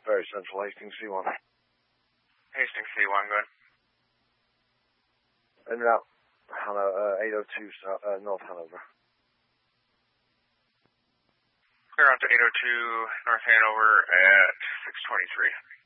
Very Central, Hastings C1. Hastings C1, go ahead. En route, 802 North Hanover. Clear out to 802 North Hanover at 623.